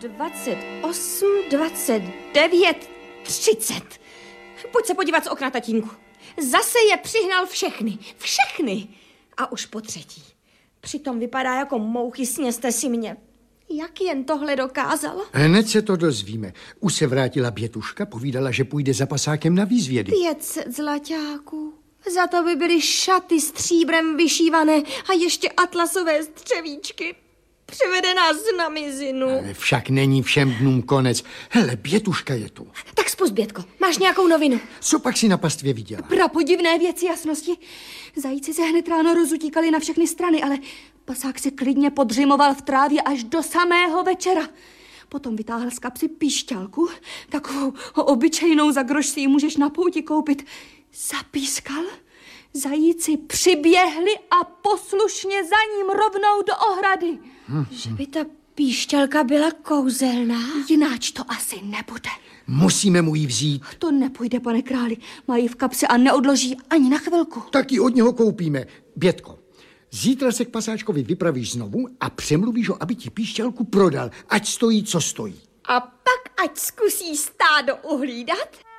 28, 29, 30. Pojď se podívat z okna, tatínku. Zase je přihnal všechny. Všechny. A už po třetí. Přitom vypadá jako mouchy, sněste si mě. Jak jen tohle dokázal? Hned se to dozvíme. Už se vrátila Bětuška, povídala, že půjde za pasákem na výzvědy. 500 zlaťáků. Za to by byly šaty stříbrem vyšívané a ještě atlasové střevíčky. Přivede nás na mizinu. Ale však není všem dnům konec. Hele, Bětuška je tu. Tak spust, Bětko, máš nějakou novinu? Co pak si na pastvě viděla? Prapodivné věci jasnosti. Zajíci se hned ráno rozutíkali na všechny strany, ale pasák se klidně podřimoval v trávě až do samého večera. Potom vytáhl z kapsy píšťalku, takovou obyčejnou, za groš si ji můžeš na pouti koupit. Zapískal, zajíci přiběhli a poslušně za ním rovnou do ohrady. Že by ta píšťalka byla kouzelná? Jináč to asi nebude. Musíme mu ji vzít. To nepůjde, pane králi. Mají v kapse a neodloží ani na chvilku. Tak ji od něho koupíme. Bětko, zítra se k pasáčkovi vypravíš znovu a přemluvíš ho, aby ti píšťalku prodal, ať stojí, co stojí. A pak ať zkusí stádo uhlídat